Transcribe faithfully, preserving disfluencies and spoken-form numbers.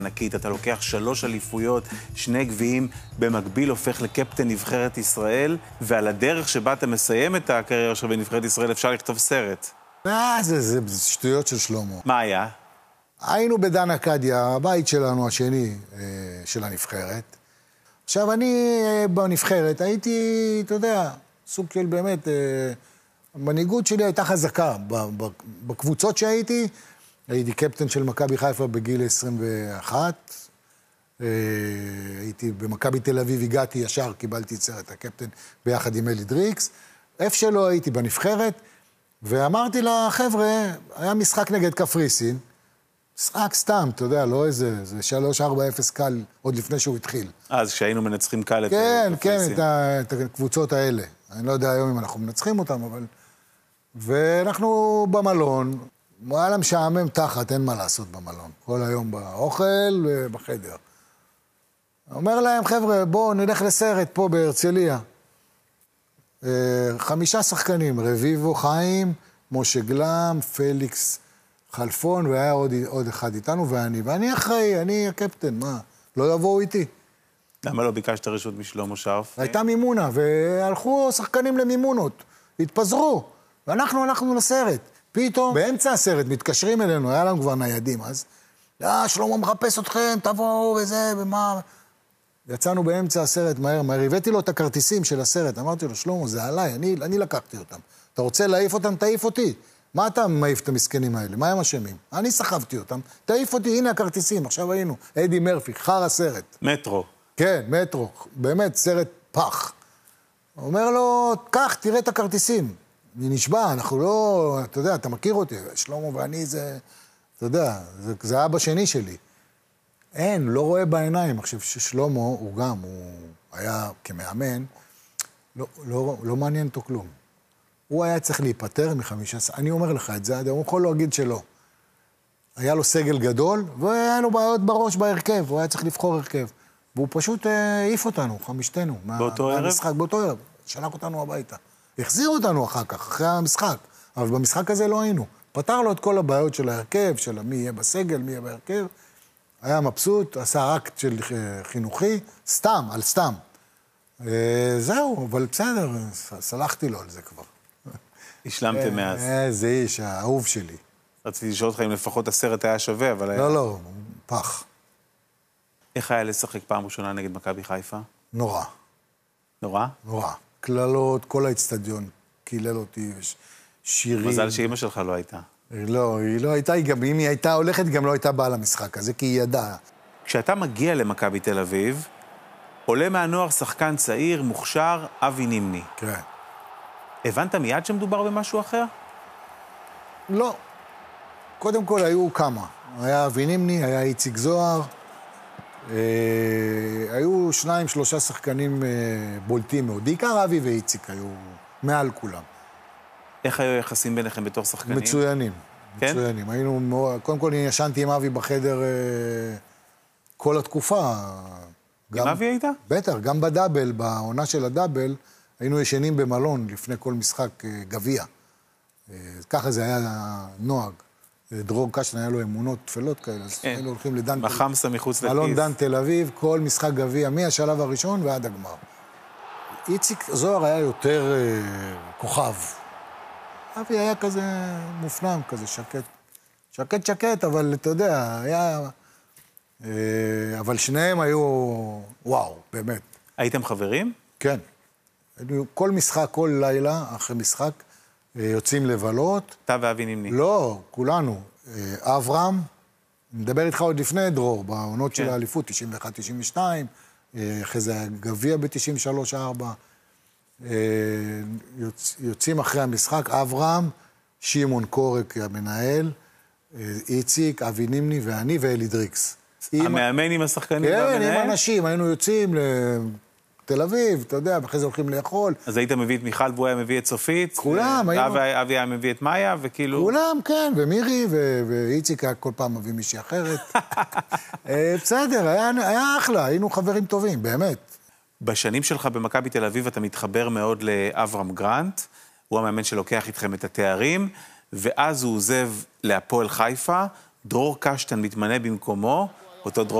ענקית, אתה לוקח שלוש אליפויות, שני גביעים, במקביל הופך לקפטן נבחרת ישראל, ועל הדרך שבה אתה מסיים את הקריירה שלך בנבחרת ישראל אפשר לכתוב סרט. אה, זה, זה, זה שטויות של שלמה. מה היה? היינו בדן אקדיה, הבית שלנו השני של הנבחרת. עכשיו, אני בנבחרת הייתי, אתה יודע, סוג של באמת, המנהיגות שלי הייתה חזקה. בקבוצות שהייתי, הייתי קפטן של מכבי חיפה בגיל עשרים ואחת. הייתי במכבי תל אביב, הגעתי ישר, קיבלתי את סרט הקפטן ביחד עם אלי דריקס. איפה שלא הייתי בנבחרת, ואמרתי לחבר'ה, היה משחק נגד קפריסין, משחק סתם, אתה יודע, לא איזה, זה שלוש ארבע אפס קל, עוד לפני שהוא התחיל. אז כשהיינו מנצחים קל את כן, קפריסין. כן, את הקבוצות האלה. אני לא יודע היום אם אנחנו מנצחים אותם, אבל... ואנחנו במלון, היה לה משעמם תחת, אין מה לעשות במלון. כל היום באוכל ובחדר. אומר להם, חבר'ה, בואו נלך לסרט פה בהרצליה. חמישה שחקנים, רביבו חיים, משה גלם, פליקס חלפון, והיה עוד, עוד אחד איתנו, ואני, ואני אחראי, אני הקפטן, מה? לא יבואו איתי. למה לא ביקשת רשות משלמה שרף? הייתה מימונה, והלכו שחקנים למימונות, התפזרו, ואנחנו הלכנו לסרט. פתאום, באמצע הסרט, מתקשרים אלינו, היה לנו כבר ניידים, אז, לא, שלמה מחפש אתכם, תבואו וזה, ומה... יצאנו באמצע הסרט מהר, מהר, הבאתי לו את הכרטיסים של הסרט, אמרתי לו, שלמה, זה עליי, אני, אני לקחתי אותם. אתה רוצה להעיף אותם, תעיף אותי. מה אתה מעיף את המסכנים האלה? מה הם אשמים? אני סחבתי אותם, תעיף אותי, הנה הכרטיסים, עכשיו היינו, אדי מרפי, חר הסרט. מטרו. כן, מטרו, באמת סרט פח. אומר לו, קח, תראה את הכרטיסים. אני נשבע, אנחנו לא, אתה יודע, אתה מכיר אותי, שלמה ואני זה, אתה יודע, זה, זה אבא שני שלי. אין, לא רואה בעיניים. עכשיו ששלמה הוא גם, הוא היה כמאמן, לא, לא, לא מעניין אותו כלום. הוא היה צריך להיפטר מחמישה, אני אומר לך את זה, הוא יכול להגיד שלא. היה לו סגל גדול, והיה לו בעיות בראש בהרכב, הוא היה צריך לבחור הרכב. והוא פשוט העיף אותנו, חמישתנו. באותו מה, ערב? מהמשחק, באותו ערב, שלח אותנו הביתה. החזיר אותנו אחר כך, אחרי המשחק. אבל במשחק הזה לא היינו. פתר לו את כל הבעיות של ההרכב, של מי יהיה בסגל, מי יהיה בהרכב. היה מבסוט, עשה אקט של חינוכי, סתם, על סתם. זהו, אבל בסדר, סלחתי לו על זה כבר. השלמתם מאז. איזה איש, האהוב שלי. רציתי לשאול אותך אם לפחות הסרט היה שווה, אבל... לא, לא, פח. איך היה לשחק פעם ראשונה נגד מכבי חיפה? נורא. נורא? נורא. כללות, כל האצטדיון קילל אותי, שירים. מזל שאמא שלך לא הייתה. לא, היא לא הייתה, היא גם, אם היא הייתה הולכת, היא גם לא הייתה באה למשחק הזה, כי היא ידעה. כשאתה מגיע למכבי תל אביב, עולה מהנוער שחקן צעיר, מוכשר, אבי נימני. כן. הבנת מיד שמדובר במשהו אחר? לא. קודם כל היו כמה. היה אבי נימני, היה איציק זוהר, אה, היו שניים, שלושה שחקנים אה, בולטים מאוד. בעיקר אבי ואיציק היו מעל כולם. איך היו יחסים ביניכם בתור שחקנים? מצוינים. כן? מצוינים. היינו מאוד... קודם כל, אני ישנתי עם אבי בחדר אה, כל התקופה. עם אבי היית? בטח, גם בדאבל, בעונה של הדאבל, היינו ישנים במלון לפני כל משחק אה, גביע. אה, ככה זה היה נוהג. דרור קשטן היה לו אמונות תפלות כאלה, אז היינו הולכים לדן... מחמסה מחוץ לכיס. מלון דן תל אביב, כל משחק גביע, מהשלב הראשון ועד הגמר. איציק זוהר היה יותר אה, כוכב. אבי היה כזה מופנם, כזה שקט. שקט שקט, אבל אתה יודע, היה... אה, אבל שניהם היו... וואו, באמת. הייתם חברים? כן. כל משחק, כל לילה, אחרי משחק, יוצאים לבלות. אתה ואבי נימני. לא, כולנו. אברהם, מדבר איתך עוד לפני דרור, בעונות כן. של האליפות, תשעים ואחת תשעים ושתיים, אחרי זה גביע ב-תשעים ושלוש ארבע. יוצ... יוצאים אחרי המשחק, אברהם, שמעון קורק המנהל, איציק, אבי נימני ואני ואלי דריקס. המאמן עם השחקנים כן, והמנהל? כן, עם אנשים, היינו יוצאים לתל אביב, אתה יודע, ואחרי זה הולכים לאכול. אז היית מביא את מיכל והוא היה מביא את סופית? כולם, היינו... אבי היה מביא את מאיה, וכאילו... כולם, כן, ומירי, ו... ואיציק היה כל פעם מביא מישהי אחרת. בסדר, היה, היה אחלה, היינו חברים טובים, באמת. בשנים שלך במכבי תל אביב אתה מתחבר מאוד לאברהם גרנט, הוא המאמן שלוקח איתכם את התארים, ואז הוא עוזב להפועל חיפה, דרור קשטן מתמנה במקומו, אותו דרום